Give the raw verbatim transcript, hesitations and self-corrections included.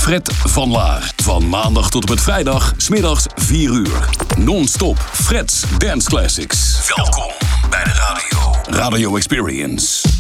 Fred van Laar. Van maandag tot en met vrijdag, 's middags vier uur. Non-stop Fred's Dance Classics. Welkom bij de radio. Radio Experience.